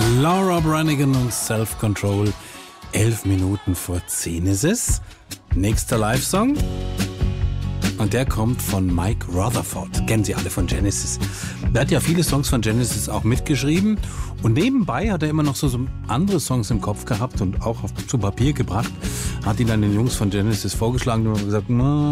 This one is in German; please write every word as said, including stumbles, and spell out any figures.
Laura Branigan und Self-Control. Elf Minuten vor zehn ist es. Nächster Live-Song. Und der kommt von Mike Rutherford. Kennen Sie alle von Genesis. Der hat ja viele Songs von Genesis auch mitgeschrieben. Und nebenbei hat er immer noch so, so andere Songs im Kopf gehabt und auch auf, zu Papier gebracht. Hat ihn dann den Jungs von Genesis vorgeschlagen und gesagt, na,